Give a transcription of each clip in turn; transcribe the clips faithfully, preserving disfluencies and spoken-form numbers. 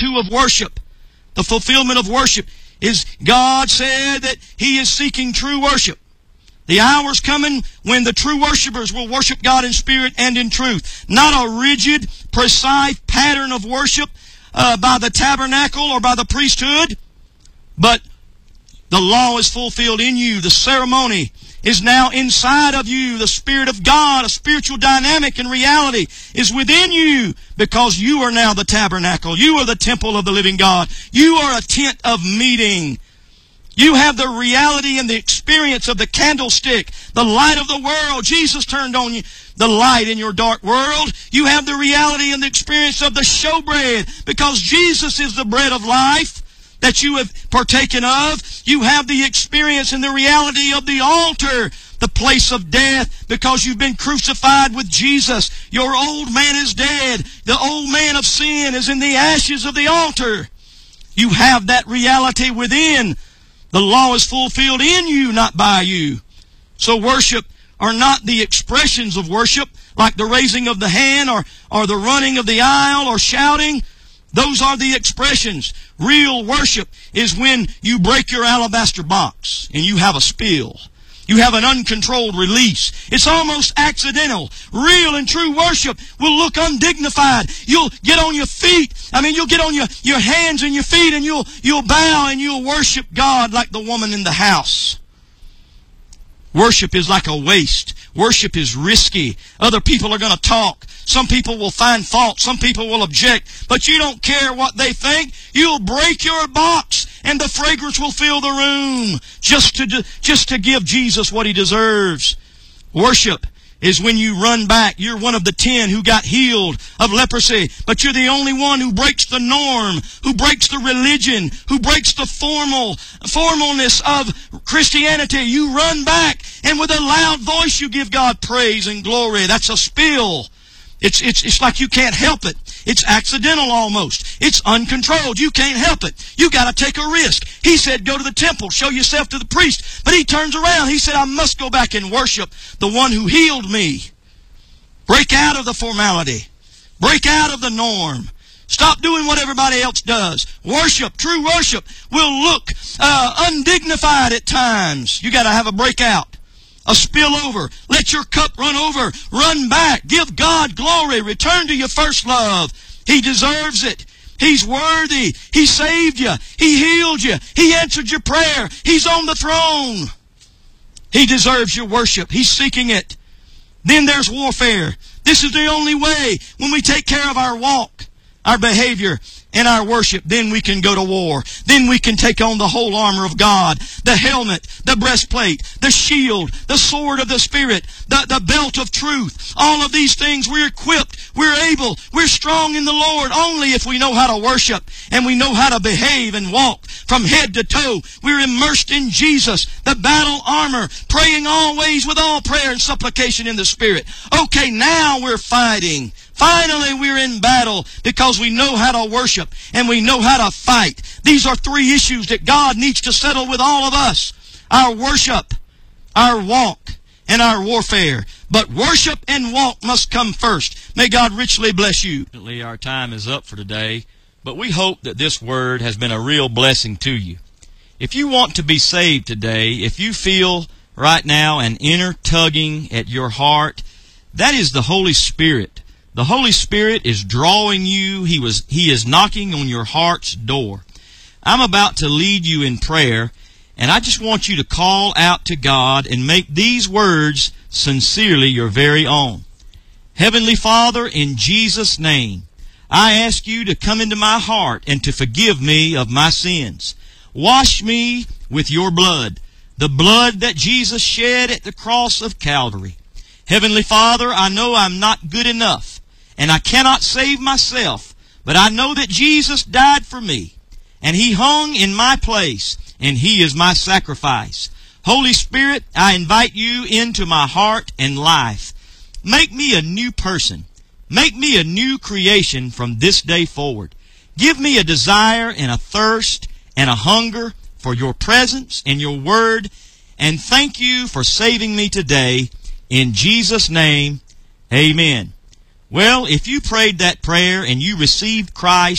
two of worship. The fulfillment of worship is God said that He is seeking true worship. The hour's coming when the true worshipers will worship God in spirit and in truth. Not a rigid, precise pattern of worship uh, by the tabernacle or by the priesthood, but the law is fulfilled in you. The ceremony is now inside of you. The Spirit of God, a spiritual dynamic and reality, is within you because you are now the tabernacle. You are the temple of the living God. You are a tent of meeting. You have the reality and the experience of the candlestick, the light of the world. Jesus turned on you the light in your dark world. You have the reality and the experience of the showbread because Jesus is the bread of life that you have partaken of. You have the experience and the reality of the altar, the place of death, because you've been crucified with Jesus. Your old man is dead. The old man of sin is in the ashes of the altar. You have that reality within. The law is fulfilled in you, not by you. So worship are not the expressions of worship, like the raising of the hand or, or the running of the aisle or shouting. Those are the expressions. Real worship is when you break your alabaster box and you have a spill. You have an uncontrolled release. It's almost accidental. Real and true worship will look undignified. You'll get on your feet. I mean, you'll get on your, your hands and your feet and you'll, you'll bow and you'll worship God like the woman in the house. Worship is like a waste. Worship is risky. Other people are going to talk. Some people will find fault. Some people will object. But you don't care what they think. You'll break your box and the fragrance will fill the room just to, just to give Jesus what He deserves. Worship is when you run back. You're one of the ten who got healed of leprosy, but you're the only one who breaks the norm, who breaks the religion, who breaks the formal formalness of Christianity. You run back, and with a loud voice you give God praise and glory. That's a spill. It's, it's, it's like you can't help it. It's accidental almost. It's uncontrolled. You can't help it. You got to take a risk. He said, go to the temple, show yourself to the priest. But he turns around. He said, I must go back and worship the one who healed me. Break out of the formality. Break out of the norm. Stop doing what everybody else does. Worship, true worship, will look uh, undignified at times. You got to have a breakout. A spillover. Let your cup run over. Run back. Give God glory. Return to your first love. He deserves it. He's worthy. He saved you. He healed you. He answered your prayer. He's on the throne. He deserves your worship. He's seeking it. Then there's warfare. This is the only way. When we take care of our walk, our behavior, and our worship, then we can go to war. Then we can take on the whole armor of God. The helmet, the breastplate, the shield, the sword of the Spirit, the, the belt of truth. All of these things, we're equipped, we're able, we're strong in the Lord only if we know how to worship and we know how to behave and walk from head to toe. We're immersed in Jesus, the battle armor, praying always with all prayer and supplication in the Spirit. Okay, now we're fighting. Finally, we're in battle because we know how to worship and we know how to fight. These are three issues that God needs to settle with all of us. Our worship, our walk, and our warfare. But worship and walk must come first. May God richly bless you. Our time is up for today, but we hope that this word has been a real blessing to you. If you want to be saved today, if you feel right now an inner tugging at your heart, that is the Holy Spirit. The Holy Spirit is drawing you. He was, He is knocking on your heart's door. I'm about to lead you in prayer, and I just want you to call out to God and make these words sincerely your very own. Heavenly Father, in Jesus' name, I ask you to come into my heart and to forgive me of my sins. Wash me with your blood, the blood that Jesus shed at the cross of Calvary. Heavenly Father, I know I'm not good enough, and I cannot save myself, but I know that Jesus died for me, and He hung in my place, and He is my sacrifice. Holy Spirit, I invite you into my heart and life. Make me a new person. Make me a new creation from this day forward. Give me a desire and a thirst and a hunger for your presence and your word, and thank you for saving me today. In Jesus' name, amen. Well, if you prayed that prayer and you received Christ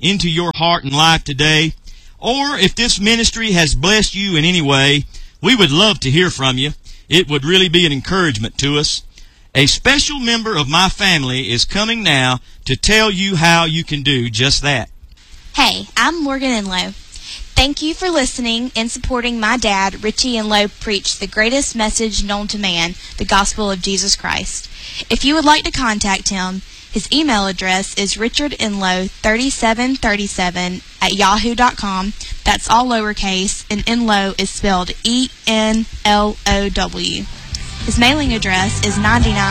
into your heart and life today, or if this ministry has blessed you in any way, we would love to hear from you. It would really be an encouragement to us. A special member of my family is coming now to tell you how you can do just that. Hey, I'm Morgan Enlow. Thank you for listening and supporting my dad, Richie Enlow, preach the greatest message known to man, the gospel of Jesus Christ. If you would like to contact him, his email address is richardenlow thirty-seven thirty-seven at yahoo dot com. That's all lowercase, and Enlow is spelled E N L O W. His mailing address is ninety-nine